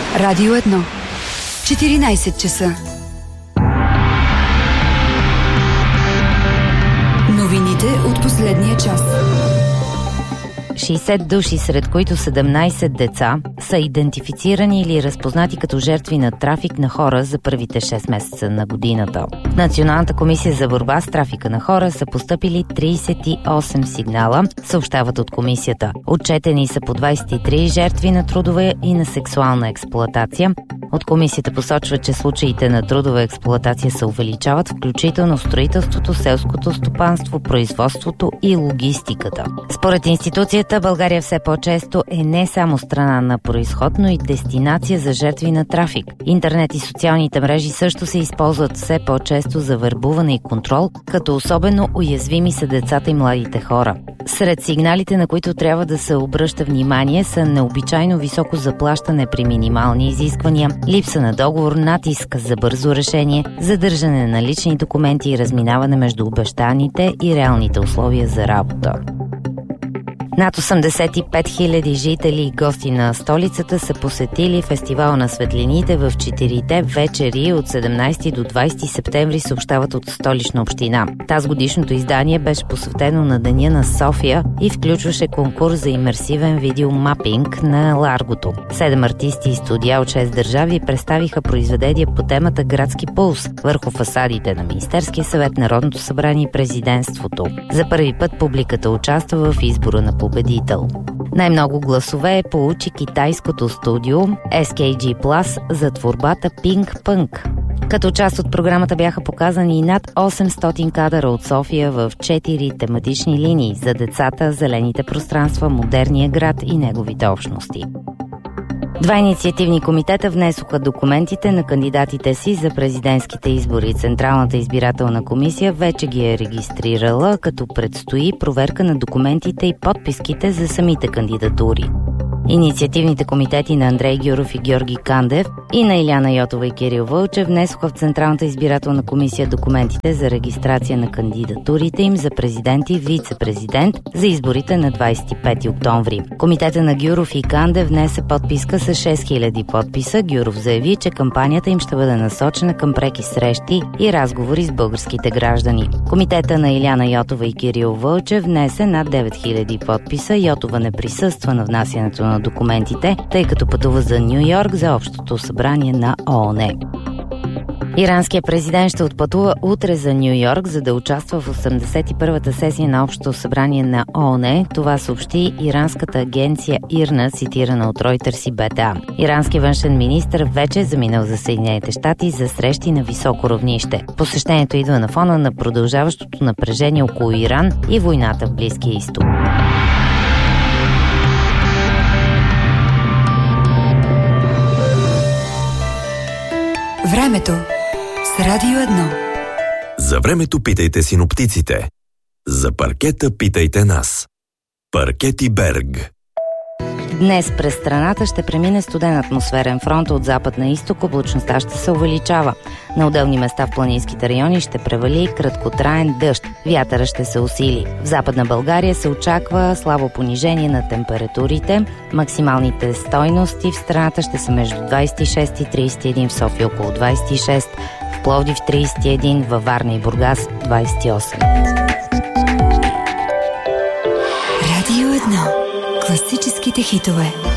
Радио 1. 14 часа. Новините от последния час. 60 души, сред които 17 деца, са идентифицирани или разпознати като жертви на трафик на хора за първите 6 месеца на годината. В Националната комисия за борба с трафика на хора са постъпили 38 сигнала, съобщават от комисията. Отчетени са по 23 жертви на трудова и на сексуална експлоатация. От комисията посочва, че случаите на трудова експлоатация се увеличават, включително в строителството, селското стопанство, производството и логистиката. Според институцията, България все по-често е не само страна на произход, но и дестинация за жертви на трафик. Интернет и социалните мрежи също се използват все по-често за вербуване и контрол, като особено уязвими са децата и младите хора. Сред сигналите, на които трябва да се обръща внимание, са необичайно високо заплащане при минимални изисквания, липса на договор, натиск за бързо решение, задържане на лични документи и разминаване между обещаните и реалните условия за работа. Над 85 000 жители и гости на столицата са посетили фестивал на светлините в 4-те вечери от 17 до 20 септември, съобщават от Столична община. Тазгодишното издание беше посветено на Деня на София и включваше конкурс за имерсивен видеомапинг на Ларгото. 7 артисти и студия от 6 държави представиха произведения по темата Градски пулс върху фасадите на Министерския съвет, Народното събрание и президентството. За първи път публиката участва в избора на победител. Най-много гласове получи китайското студио SKG Plus за творбата Pink Punk. Като част от програмата бяха показани и над 800 кадъра от София в 4 тематични линии за децата, зелените пространства, модерния град и неговите общности. 2 инициативни комитета внесоха документите на кандидатите си за президентските избори. Централната избирателна комисия вече ги е регистрирала, като предстои проверка на документите и подписките за самите кандидатури. Инициативните комитети на Андрей Гюров и Георги Кандев и на Иляна Йотова и Кирил Вълчев внесоха в Централната избирателна комисия документите за регистрация на кандидатурите им за президент и вице-президент за изборите на 25 октомври. Комитета на Гюров и Кандев внесе подписка с 6000 подписа. Гюров заяви, че кампанията им ще бъде насочена към преки срещи и разговори с българските граждани. Комитета на Иляна Йотова и Кирил Вълчев внесе над 9000 подписа. Йотова не присъства на внасянето на документите, тъй като пътува за Ню Йорк за общото събрание на ООН. Иранският президент ще отпътува утре за Ню Йорк, за да участва в 81-та сесия на общото събрание на ООН. Това съобщи иранската агенция ИРНА, цитирана от Reuters и БТА. Иранският външен министър вече е заминал за Съединените щати за срещи на високо равнище. Посещението идва на фона на продължаващото напрежение около Иран и войната в Близкия изток. Времето с Радио 1. За времето питайте синоптиците. За паркета питайте нас. Паркети Берг. Днес през страната ще премине студен атмосферен фронт от запад на изток, облачността ще се увеличава. На отделни места в планинските райони ще превали краткотраен дъжд. Вятъра ще се усили. В Западна България се очаква слабо понижение на температурите. Максималните стойности в страната ще са между 26 и 31, в София около 26, в Пловдив 31, във Варна и Бургас 28. Радио 1. Класическите хитове.